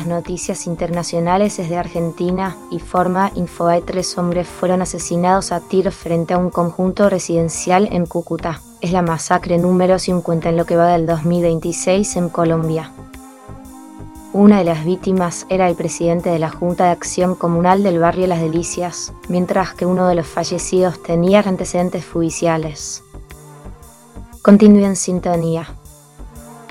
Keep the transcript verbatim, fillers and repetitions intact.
las noticias internacionales desde Argentina, informa Infobae. Tres hombres fueron asesinados a tiros frente a un conjunto residencial en Cúcuta. Es la masacre número cincuenta en lo que va del dos mil veintiséis en Colombia. Una de las víctimas era el presidente de la Junta de Acción Comunal del barrio Las Delicias, mientras que uno de los fallecidos tenía antecedentes judiciales. Continúe en sintonía.